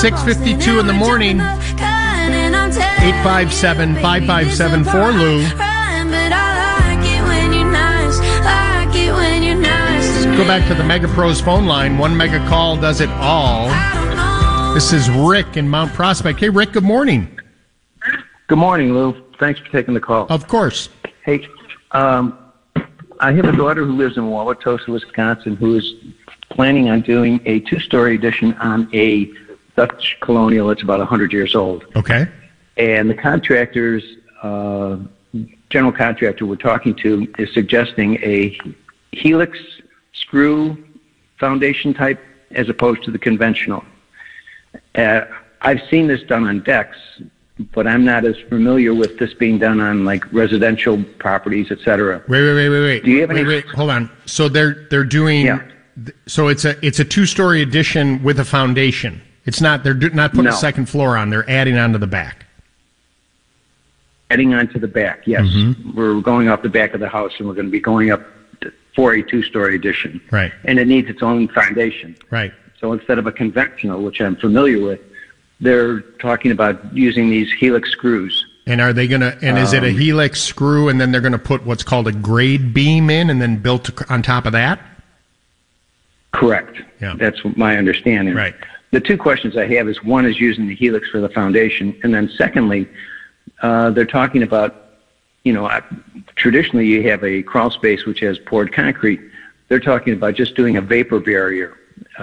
6:52 in the morning. 857-5574, Lou. Go back to the Mega Pros phone line. One mega call does it all. This is Rick in Mount Prospect. Hey, Rick, good morning. Good morning, Lou. Thanks for taking the call. Of course. Hey, I have a daughter who lives in Wauwatosa, Wisconsin, who is planning on doing a two-story addition on a Dutch colonial that's about 100 years old. Okay. And the contractors, general contractor we're talking to, is suggesting a helix screw foundation type as opposed to the conventional. I've seen this done on decks, but I'm not as familiar with this being done on like residential properties, et cetera. Wait. Do you have any? Wait. Hold on. So they're doing. Yeah. So it's a two-story addition with a foundation. It's not. They're not putting a second floor on. They're adding onto the back. Adding onto the back. Yes. Mm-hmm. We're going off the back of the house, and we're going to be going up for a two-story addition. Right. And it needs its own foundation. Right. So instead of a conventional, which I'm familiar with, they're talking about using these helix screws. And are they going to, and is it a helix screw and then they're going to put what's called a grade beam in and then built on top of that? Correct. Yeah. That's my understanding. Right. The two questions I have is, one is using the helix for the foundation, and then secondly, they're talking about, traditionally you have a crawl space which has poured concrete. They're talking about just doing a vapor barrier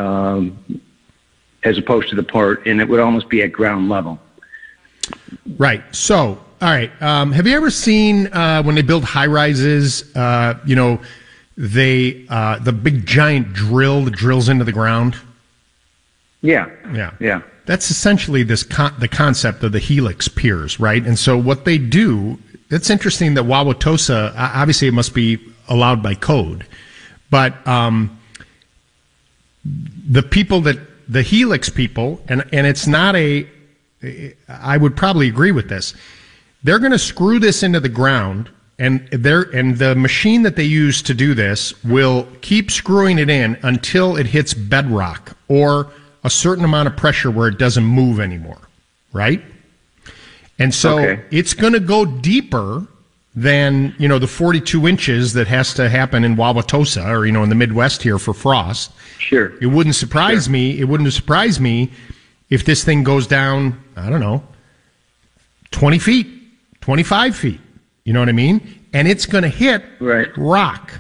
as opposed to the poured, and it would almost be at ground level. Right. So, all right. Have you ever seen when they build high rises? The big giant drill that drills into the ground. Yeah. That's essentially the concept of the helix piers, right? And so what they do. It's interesting that Wauwatosa, obviously it must be allowed by code, but the people the helix people, and it's not I would probably agree with this. They're going to screw this into the ground, and the machine that they use to do this will keep screwing it in until it hits bedrock or a certain amount of pressure where it doesn't move anymore, right? And so It's going to go deeper than, the 42 inches that has to happen in Wauwatosa or, in the Midwest here for frost. Sure. It wouldn't surprise me. It wouldn't surprise me if this thing goes down, 20 feet, 25 feet. You know what I mean? And it's going to hit rock.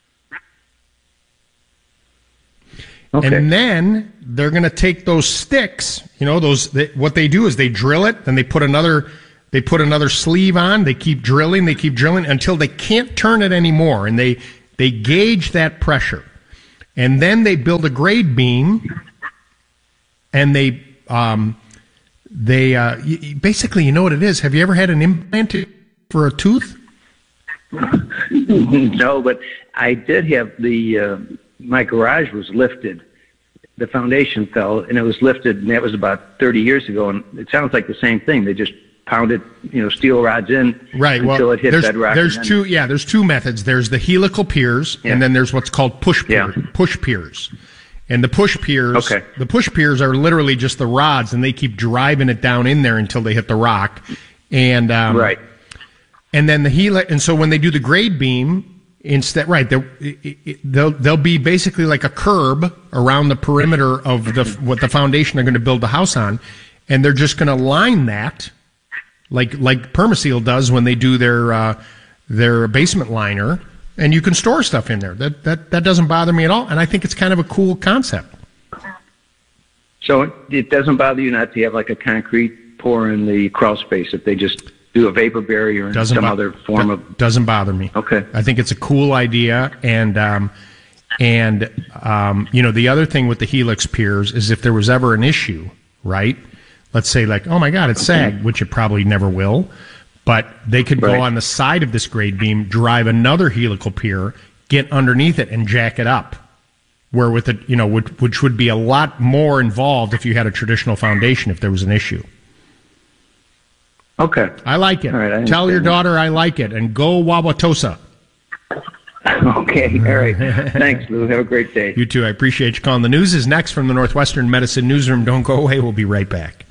Okay. And then they're going to take those sticks, what they do is they drill it, then they put another sleeve on, they keep drilling until they can't turn it anymore, and they gauge that pressure. And then they build a grade beam, and they basically, you know what it is? Have you ever had an implant for a tooth? No, but I did have my garage was lifted. The foundation fell, and it was lifted, and that was about 30 years ago. And it sounds like the same thing. They just pounded, steel rods in until it hit bedrock. There's two methods. There's the helical piers, and then there's what's called push piers. And the push piers are literally just the rods, and they keep driving it down in there until they hit the rock. And and then and so when they do the grade beam, instead, they'll be basically like a curb around the perimeter of what the foundation they're going to build the house on, and they're just going to line that like Permaseal does when they do their basement liner, and you can store stuff in there. That doesn't bother me at all, and I think it's kind of a cool concept. So it doesn't bother you not to have like a concrete pour in the crawl space if they just do a vapor barrier and other form of... Doesn't bother me. Okay. I think it's a cool idea, and the other thing with the helix piers is if there was ever an issue, right? Let's say like, oh my God, it sagged, which it probably never will, but they could go on the side of this grade beam, drive another helical pier, get underneath it and jack it up, where with it, which would be a lot more involved if you had a traditional foundation if there was an issue. Okay. I like it. All right, Tell your daughter I like it, and go Wauwatosa. Okay, all right. Thanks, Lou. Have a great day. You too. I appreciate you calling. The news is next from the Northwestern Medicine Newsroom. Don't go away. We'll be right back.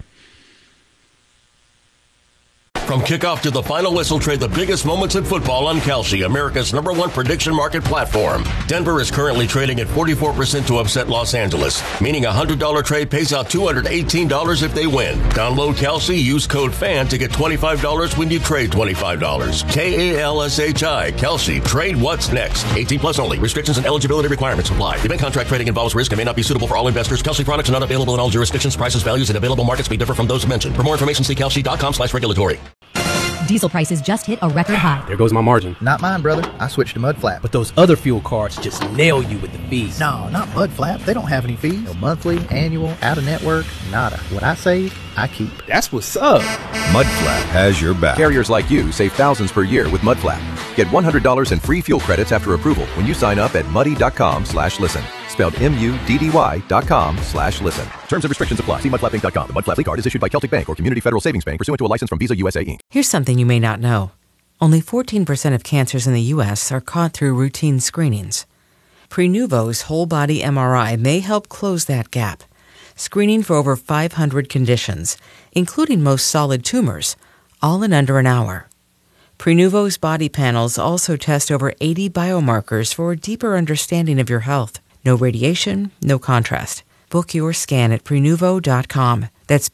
From kickoff to the final whistle, trade the biggest moments in football on Kalshi, America's #1 prediction market platform. Denver is currently trading at 44% to upset Los Angeles, meaning a $100 trade pays out $218 if they win. Download Kalshi, use code FAN to get $25 when you trade $25. Kalshi, Kalshi. Trade what's next. 18 plus only. Restrictions and eligibility requirements apply. Event contract trading involves risk and may not be suitable for all investors. Kalshi products are not available in all jurisdictions. Prices, values, and available markets may differ from those mentioned. For more information, see kalshi.com/regulatory. Diesel prices just hit a record high. There goes my margin. Not mine, brother. I switched to Mudflap. But those other fuel cards just nail you with the fees. No, not Mudflap. They don't have any fees. No monthly, annual, out-of-network, nada. What I save, I keep. That's what's up. Mudflap has your back. Carriers like you save thousands per year with Mudflap. Get $100 in free fuel credits after approval when you sign up at muddy.com/listen. Spelled MUDDY.com/listen. Terms and restrictions apply. See mudflappinc.com. The Mudflap card is issued by Celtic Bank or Community Federal Savings Bank pursuant to a license from Visa USA Inc. Here's something you may not know. Only 14% of cancers in the U.S. are caught through routine screenings. Prenuvo's whole-body MRI may help close that gap, screening for over 500 conditions, including most solid tumors, all in under an hour. Prenuvo's body panels also test over 80 biomarkers for a deeper understanding of your health. No radiation, no contrast. Book your scan at Prenuvo.com. That's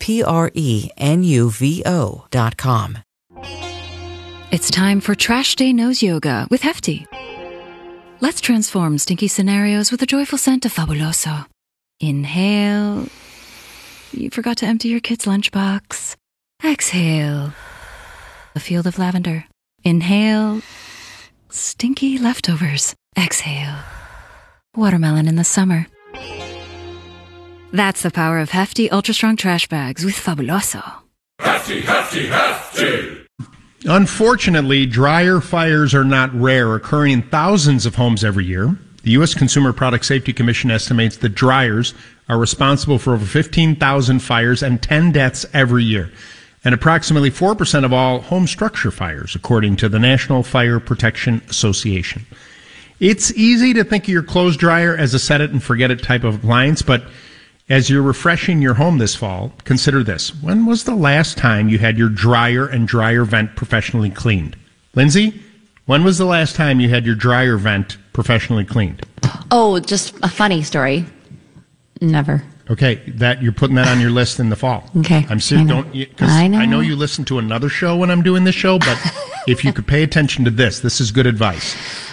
Prenuvo.com. It's time for Trash Day Nose Yoga with Hefty. Let's transform stinky scenarios with a joyful scent of Fabuloso. Inhale. You forgot to empty your kid's lunchbox. Exhale. A field of lavender. Inhale. Stinky leftovers. Exhale. Watermelon in the summer. That's the power of Hefty Ultra Strong Trash Bags with Fabuloso. Hefty, Hefty, Hefty! Unfortunately, dryer fires are not rare, occurring in thousands of homes every year. The U.S. Consumer Product Safety Commission estimates that dryers are responsible for over 15,000 fires and 10 deaths every year, and approximately 4% of all home structure fires, according to the National Fire Protection Association. It's easy to think of your clothes dryer as a set-it-and-forget-it type of appliance, but as you're refreshing your home this fall, consider this. When was the last time you had your dryer and dryer vent professionally cleaned? Lindsay, when was the last time you had your dryer vent professionally cleaned? Oh, just a funny story. Never. Okay, that you're putting that on your list in the fall. Okay. I'm serious. I know you listen to another show when I'm doing this show, but if you could pay attention to this is good advice.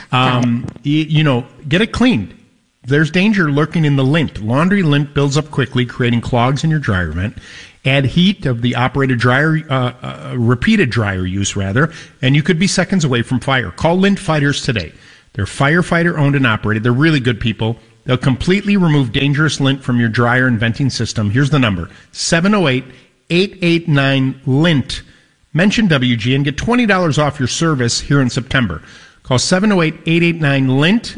Get it cleaned. There's danger lurking in the lint. Laundry lint builds up quickly, creating clogs in your dryer vent. Add heat of the operated dryer, repeated dryer use rather, and you could be seconds away from fire. Call Lint Fighters today. They're firefighter owned and operated. They're really good people. They'll completely remove dangerous lint from your dryer and venting system. Here's the number, 708-889-LINT. Mention WG and get $20 off your service here in September. Call 708-889-LINT,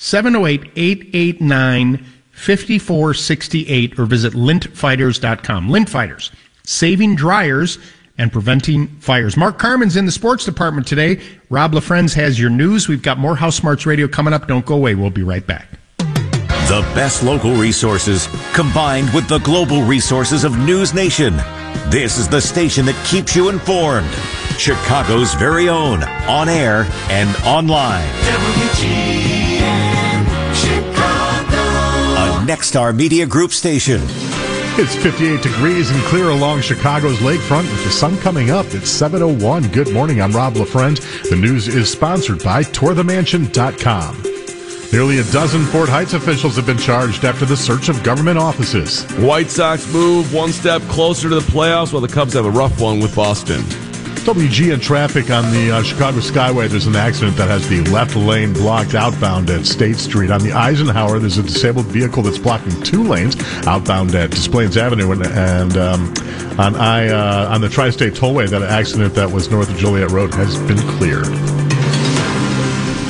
708-889-5468, or visit lintfighters.com. Lint Fighters, saving dryers and preventing fires. Mark Carmen's in the sports department today. Rob LaFrenz has your news. We've got more House Smarts Radio coming up. Don't go away. We'll be right back. The best local resources combined with the global resources of News Nation. This is the station that keeps you informed. Chicago's very own, on air and online. WGN Chicago. A Nexstar Media Group station. It's 58 degrees and clear along Chicago's lakefront with the sun coming up. It's 7:01. Good morning. I'm Rob LaFrenz. The news is sponsored by TourTheMansion.com. Nearly a dozen Fort Heights officials have been charged after the search of government offices. White Sox move one step closer to the playoffs while the Cubs have a rough one with Boston. WGN traffic on the Chicago Skyway. There's an accident that has the left lane blocked outbound at State Street. On the Eisenhower, there's a disabled vehicle that's blocking 2 lanes outbound at Des Plaines Avenue. And on the Tri-State Tollway, that accident that was north of Joliet Road has been cleared.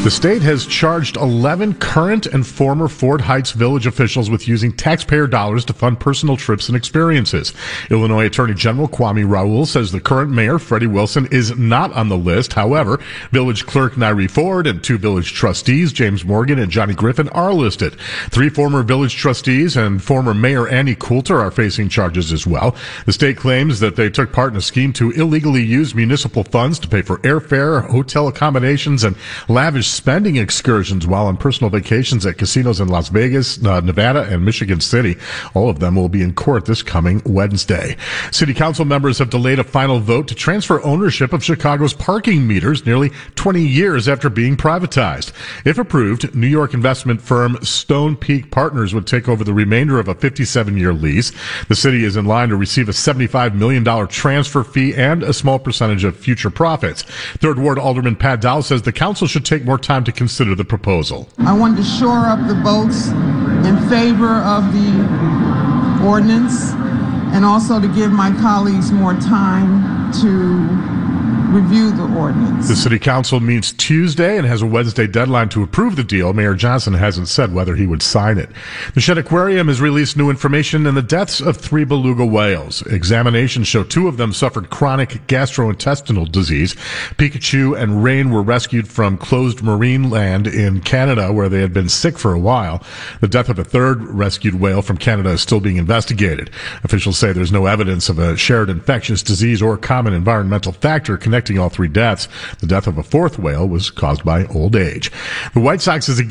The state has charged 11 current and former Fort Heights Village officials with using taxpayer dollars to fund personal trips and experiences. Illinois Attorney General Kwame Raoul says the current mayor, Freddie Wilson, is not on the list. However, Village Clerk Nairi Ford and 2 village trustees, James Morgan and Johnny Griffin, are listed. 3 former village trustees and former Mayor Annie Coulter are facing charges as well. The state claims that they took part in a scheme to illegally use municipal funds to pay for airfare, hotel accommodations, and lavish spending excursions while on personal vacations at casinos in Las Vegas, Nevada, and Michigan City. All of them will be in court this coming Wednesday. City council members have delayed a final vote to transfer ownership of Chicago's parking meters nearly 20 years after being privatized. If approved, New York investment firm Stone Peak Partners would take over the remainder of a 57-year lease. The city is in line to receive a $75 million transfer fee and a small percentage of future profits. Third Ward Alderman Pat Dow says the council should take more time to consider the proposal. I wanted to shore up the votes in favor of the ordinance and also to give my colleagues more time to review the ordinance. The city council meets Tuesday and has a Wednesday deadline to approve the deal. Mayor Johnson hasn't said whether he would sign it. The Shedd Aquarium has released new information on the deaths of 3 beluga whales. Examinations show 2 of them suffered chronic gastrointestinal disease. Pikachu and Rain were rescued from closed marine land in Canada, where they had been sick for a while. The death of a 3rd rescued whale from Canada is still being investigated. Officials say there's no evidence of a shared infectious disease or common environmental factor connecting all 3 deaths. The death of a 4th whale was caused by old age. The White House is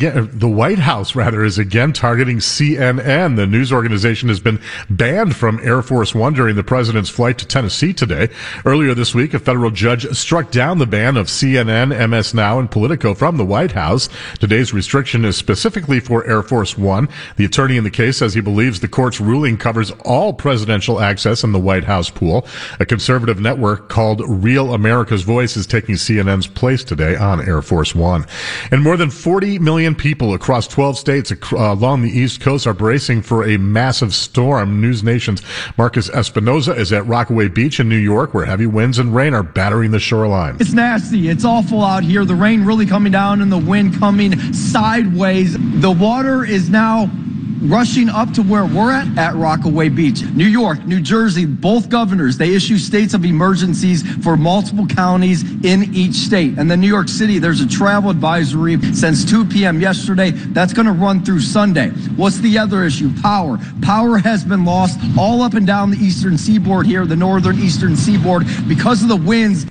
again targeting CNN. The news organization has been banned from Air Force One during the president's flight to Tennessee today. Earlier this week, a federal judge struck down the ban of CNN, MS Now, and Politico from the White House. Today's restriction is specifically for Air Force One. The attorney in the case says he believes the court's ruling covers all presidential access in the White House pool. A conservative network called Real America's Voice is taking CNN's place today on Air Force One. And more than 40 million people across 12 states along the East Coast are bracing for a massive storm. News Nation's Marcus Espinoza is at Rockaway Beach in New York, where heavy winds and rain are battering the shoreline. It's nasty. It's awful out here. The rain really coming down and the wind coming sideways. The water is now rushing up to where we're at Rockaway Beach. New York, New Jersey, both governors, they issue states of emergencies for multiple counties in each state. And then New York City, there's a travel advisory since 2 p.m. yesterday. That's going to run through Sunday. What's the other issue? Power. Power has been lost all up and down the eastern seaboard here, the northern eastern seaboard, because of the winds.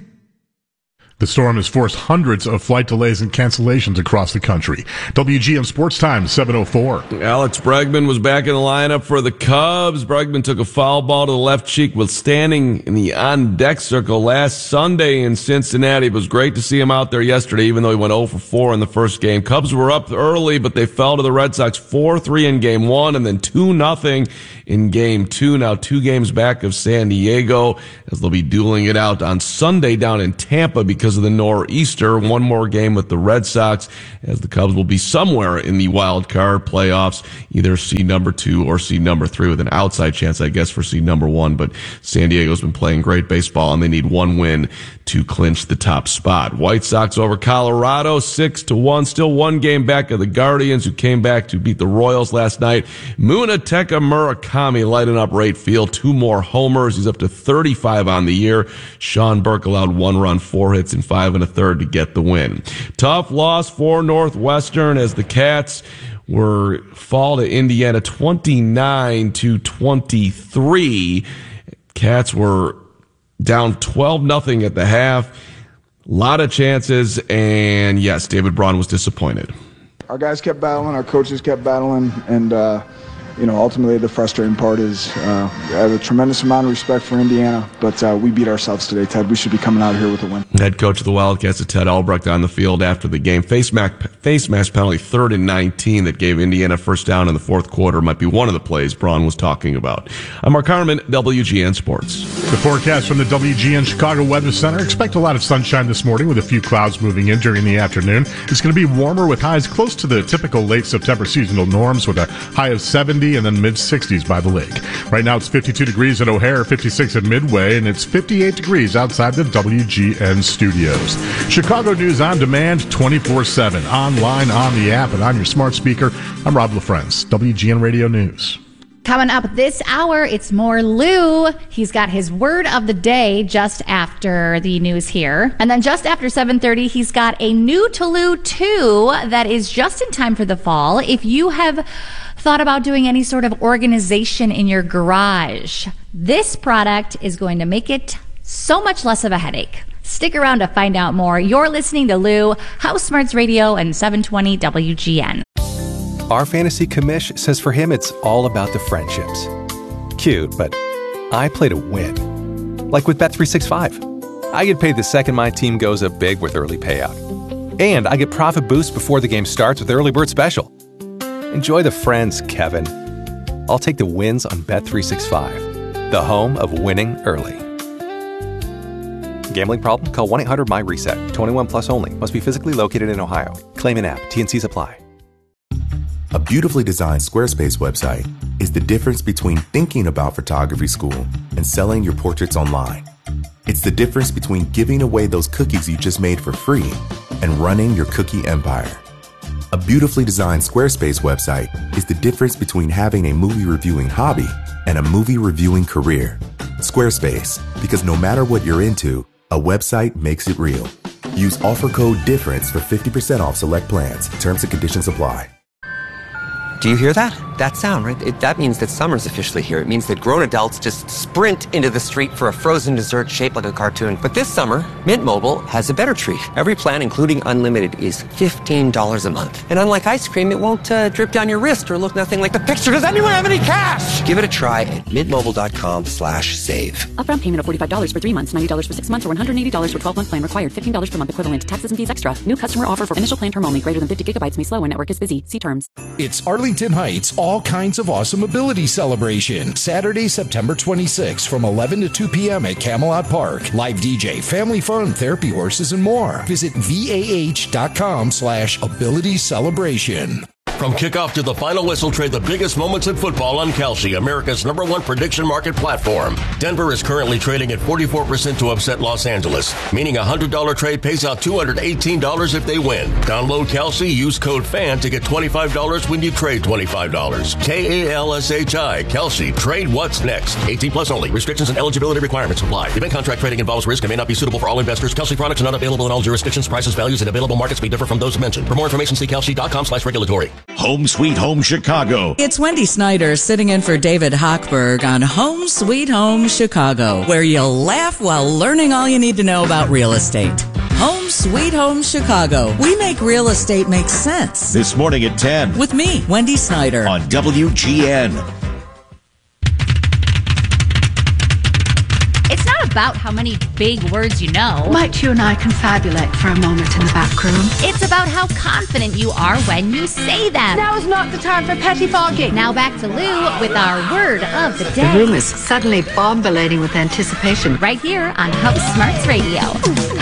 The storm has forced hundreds of flight delays and cancellations across the country. WGN Sports Time, 7:04. Alex Bregman was back in the lineup for the Cubs. Bregman took a foul ball to the left cheek while standing in the on-deck circle last Sunday in Cincinnati. It was great to see him out there yesterday, even though he went 0 for 4 in the first game. Cubs were up early, but they fell to the Red Sox 4-3 in Game 1 and then 2-0 in Game 2. Now 2 games back of San Diego, as they'll be dueling it out on Sunday down in Tampa because of the nor'easter. One more game with the Red Sox, as the Cubs will be somewhere in the wild card playoffs, either seed number 2 or seed number 3, with an outside chance, I guess, for seed number 1. But San Diego's been playing great baseball, and they need 1 win to clinch the top spot. White Sox over Colorado, 6-1. Still 1 game back of the Guardians, who came back to beat the Royals last night. Munetaka Murakami lighting up right field. 2 more homers. He's up to 35 on the year. Sean Burke allowed 1 run, 4 hits, and 5 1/3 to get the win. Tough loss for Northwestern, as the Cats fall to Indiana 29-23. Cats were down 12-0 at the half. A lot of chances, and yes, David Braun was disappointed. Our guys kept battling, our coaches kept battling, and ultimately the frustrating part is I have a tremendous amount of respect for Indiana, but we beat ourselves today, Ted. We should be coming out here with a win. Head coach of the Wildcats, Ted Albrecht, on the field after the game. Face mask penalty, 3rd and 19, that gave Indiana first down in the 4th quarter. Might be one of the plays Braun was talking about. I'm Mark Harmon, WGN Sports. The forecast from the WGN Chicago Weather Center. Expect a lot of sunshine this morning with a few clouds moving in during the afternoon. It's going to be warmer with highs close to the typical late September seasonal norms, with a high of 70 70, and then mid-60s by the lake. Right now it's 52 degrees at O'Hare, 56 at Midway, and it's 58 degrees outside the WGN studios. Chicago News on demand 24/7, online, on the app, and on your smart speaker. I'm Rob LaFrance, WGN Radio News. Coming up this hour, it's more Lou. He's got his word of the day just after the news here. And then just after 7:30, he's got a new to Lou 2 that is just in time for the fall. If you have thought about doing any sort of organization in your garage, this product is going to make it so much less of a headache. Stick around to find out more. You're listening to Lou, House Smarts Radio, and 720 WGN. Our fantasy commish says for him it's all about the friendships. Cute, but I play to win. Like with Bet365. I get paid the second my team goes up big with early payout. And I get profit boosts before the game starts with Early Bird Special. Enjoy the friends, Kevin. I'll take the wins on Bet365, the home of winning early. Gambling problem? Call 1-800-MY-RESET. 21 plus only. Must be physically located in Ohio. Claim an app. T&Cs apply. A beautifully designed Squarespace website is the difference between thinking about photography school and selling your portraits online. It's the difference between giving away those cookies you just made for free and running your cookie empire. A beautifully designed Squarespace website is the difference between having a movie reviewing hobby and a movie reviewing career. Squarespace, because no matter what you're into, a website makes it real. Use offer code DIFFERENCE for 50% off select plans. Terms and conditions apply. Do you hear that? That sound, right? That means that summer's officially here. It means that grown adults just sprint into the street for a frozen dessert shaped like a cartoon. But this summer, Mint Mobile has a better treat. Every plan, including unlimited, is $15 a month. And unlike ice cream, it won't drip down your wrist or look nothing like the picture. Does anyone have any cash? Give it a try at mintmobile.com/save. Upfront payment of $45 for 3 months, $90 for 6 months, or $180 for 12-month plan required. $15 per month equivalent. Taxes and fees extra. New customer offer for initial plan term only. Greater than 50 gigabytes may slow when network is busy. See terms. It's Arlington Heights All Kinds of Awesome Ability Celebration. Saturday, September 26th from 11 to 2 p.m. at Camelot Park. Live DJ, family fun, therapy horses, and more. Visit VAH.com/ability celebration. From kickoff to the final whistle, trade the biggest moments in football on Kalshi, America's #1 prediction market platform. Denver is currently trading at 44% to upset Los Angeles, meaning a $100 trade pays out $218 if they win. Download Kalshi, use code FAN to get $25 when you trade $25. KALSHI, Kalshi, trade what's next. 18 plus only. Restrictions and eligibility requirements apply. Event contract trading involves risk and may not be suitable for all investors. Kalshi products are not available in all jurisdictions. Prices, values, and available markets may differ from those mentioned. For more information, see kalshi.com/regulatory. Home Sweet Home Chicago. It's Wendy Snyder sitting in for David Hochberg on Home Sweet Home Chicago, where you'll laugh while learning all you need to know about real estate. Home Sweet Home Chicago. We make real estate make sense. This morning at 10. With me, Wendy Snyder. On WGN. It's not about how many big words you know. Might you and I confabulate for a moment in the back room? It's about how confident you are when you say them. Now is not the time for pettifogging. Now back to Lou with our word of the day. The room is suddenly bombulating with anticipation. Right here on House Smarts Radio.